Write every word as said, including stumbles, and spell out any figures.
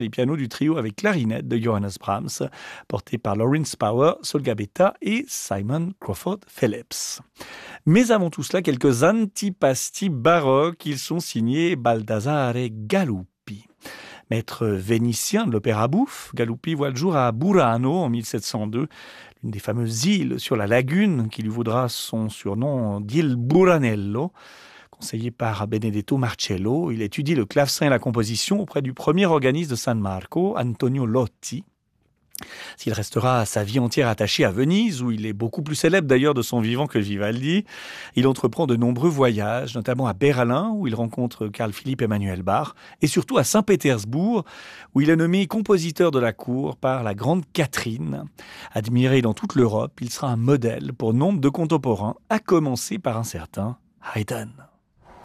les pianos du trio avec clarinette de Johannes Brahms, porté par Lawrence Power, Sol Gabetta et Simon Crawford Phillips. Mais avant tout cela, quelques antipasti baroques. Ils sont signés Baldassare Galuppi. Maître vénitien de l'opéra bouffe, Galuppi voit le jour à Burano en mille sept cent deux, l'une des fameuses îles sur la lagune qui lui vaudra son surnom d'île Buranello. Conseillé par Benedetto Marcello, il étudie le clavecin et la composition auprès du premier organiste de San Marco, Antonio Lotti. S'il restera sa vie entière attaché à Venise, où il est beaucoup plus célèbre d'ailleurs de son vivant que Vivaldi, il entreprend de nombreux voyages, notamment à Berlin, où il rencontre Carl Philipp Emanuel Bach, et surtout à Saint-Pétersbourg, où il est nommé compositeur de la cour par la grande Catherine. Admiré dans toute l'Europe, il sera un modèle pour nombre de contemporains, à commencer par un certain Haydn.